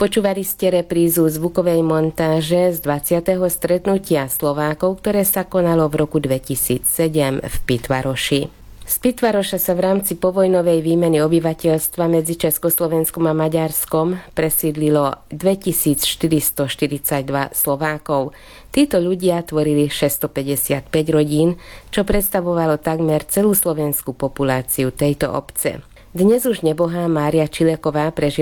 Počúvali ste reprízu zvukovej montáže z 20. stretnutia Slovákov, ktoré sa konalo v roku 2007 v Pitvaroši. Z Pitvaroša sa v rámci povojnovej výmeny obyvateľstva medzi Československom a Maďarskom presídlilo 2442 Slovákov. Títo ľudia tvorili 655 rodín, čo predstavovalo takmer celú slovenskú populáciu tejto obce. Dnes už nebohá Mária Čileková prežila